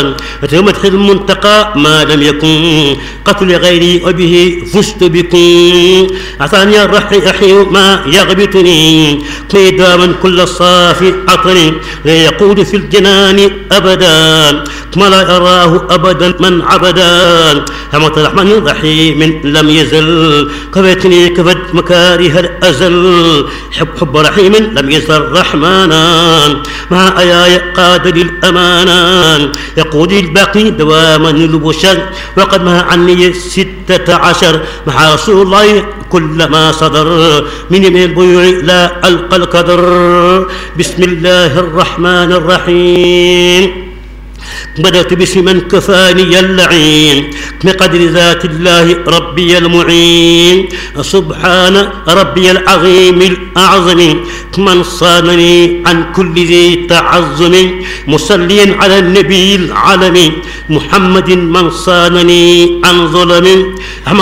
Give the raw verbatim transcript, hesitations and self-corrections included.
مدح المنتقى ما لم يكن قتل غيري وبه فزت بكم. أعطاني الرحي أحي ما يغبطني قيداما كل صافي عطني لا يقود في الجنان أبدا ما لا يراه أبدا من عبدا. حمد الرحمن الرحيم لم يزل كفتني كفت مكاره الأزل حب حب رحيم لم يزل رحمانا مع آياي قاد للأمانة يقود الباقي دواما البشر وقد ما عني ستة عشر مع رسول الله كل ما صدر من من البيوع لا ألقى القدر. بسم الله الرحمن الرحيم. بدأت باسم من كفاني اللعين بقدر ذات الله ربي المعين. سبحان ربي العظيم الأعظم من صانني عن كل ذي تعظم مصليا على النبي العالمي محمد من صانني عن ظلم.